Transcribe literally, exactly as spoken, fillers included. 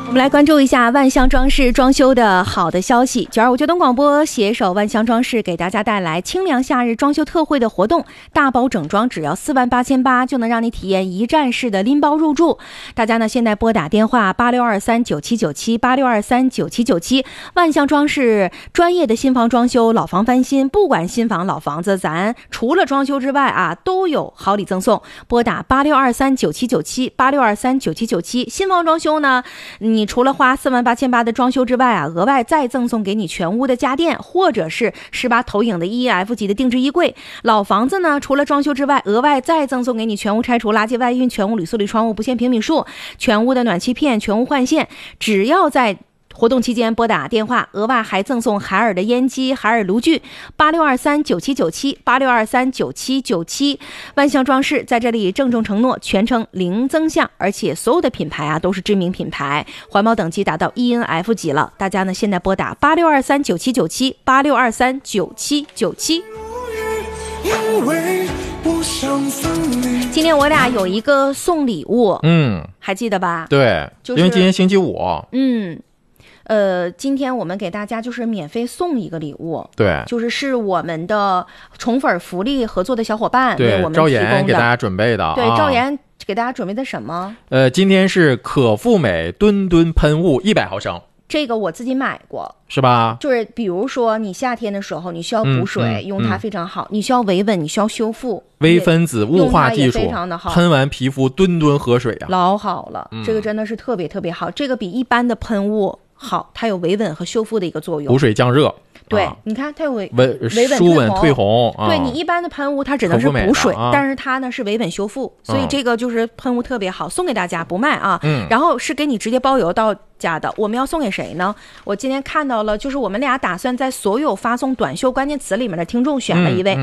我们来关注一下万象装饰装修的好的消息。九二五交通广播携手万象装饰给大家带来清凉夏日装修特惠的活动，大包整装只要四万八千八就能让你体验一站式的拎包入住。大家呢现在拨打电话八六二三九七九七八六二三九七九七，万象装饰专业的新房装修、老房翻新，不管新房老房子，咱除了装修之外啊都有好礼赠送。拨打八六二三九七九七八六二三九七九七，新房装修呢，你除了花四万八千八的装修之外啊，额外再赠送给你全屋的家电，或者是十八投影的 E F 级的定制衣柜。老房子呢，除了装修之外，额外再赠送给你全屋拆除、拉接外运、全屋铝塑铝窗户不限平米数、全屋的暖气片、全屋换线。只要在活动期间拨打电话，额外还赠送海尔的烟机、海尔炉具。八六二三九七九七八六二三九七九七，万象装饰在这里郑重承诺全程零增项，而且所有的品牌啊都是知名品牌，环保等级达到 E N F 级了。大家呢现在拨打八六二三九七九七八六二三九七九七。今天我俩有一个送礼物， 嗯， 还记得吧？ 对， 就是、 因为今天星期五， 嗯。呃，今天我们给大家就是免费送一个礼物， 对， 就是是我们的宠粉福利合作的小伙伴为我们提供的， 赵岩给大家准备的， 对， 啊、 赵岩给大家准备的什么？ 呃，今天是可复美墩墩喷雾一百毫升， 这个我自己买过， 是吧？ 就是比如说你夏天的时候你需要补水， 嗯嗯、 用它非常好；你需要维稳，你需要修复， 微分子雾化技术非常的好， 喷完皮肤墩墩喝水啊， 老好了、 嗯， 这个真的是特别特别好，这个比一般的喷雾好，它有维稳和修复的一个作用， 补水降热。 对、 啊， 你看它有维维维稳舒稳退红。 对、啊、你一般的喷雾它只能是补水、 啊、 但是它呢是维稳修复，所以这个就是喷雾特别好，送给大家不卖啊。 嗯， 然后是给你直接包邮到家的。我们要送给谁呢？我今天看到了，就是我们俩打算在所有发送短袖关键词里面的听众选了一位。 嗯嗯